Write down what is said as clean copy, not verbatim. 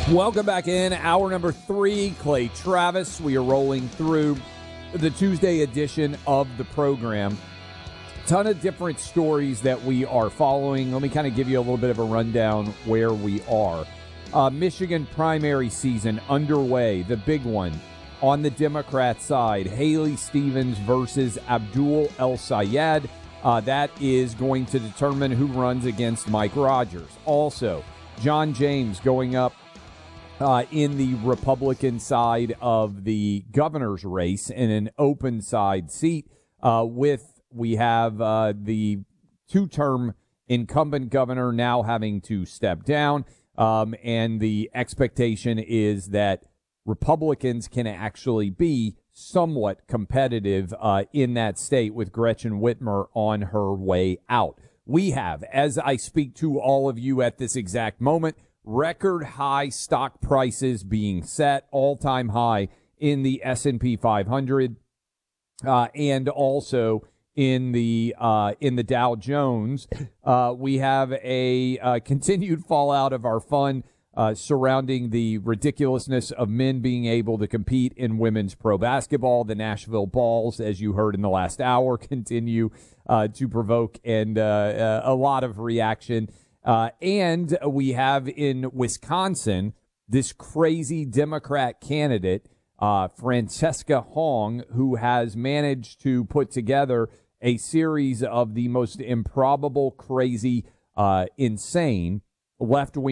Welcome back in. Hour number 3, Clay Travis. We are rolling through the Tuesday edition of the program. Ton of different stories that we are following. Let me kind of give you a little bit of a rundown where we are. Michigan primary season underway. The big one on the Democrat side, Haley Stevens versus Abdul El-Sayed. That is going to determine who runs against Mike Rogers. Also, John James going up in the Republican side of the governor's race in an open side seat we have the two-term incumbent governor now having to step down, and the expectation is that Republicans can actually be somewhat competitive in that state with Gretchen Whitmer on her way out. We have, as I speak to all of you at this exact moment, record high stock prices being set, all-time high in the S&P 500, and also in the Dow Jones. We have a continued fallout of our fun surrounding the ridiculousness of men being able to compete in women's pro basketball. The Nashville Balls, as you heard in the last hour, continue to provoke and a lot of reaction. And we have in Wisconsin this crazy Democrat candidate, Francesca Hong, who has managed to put together a series of the most improbable, crazy, insane left-wing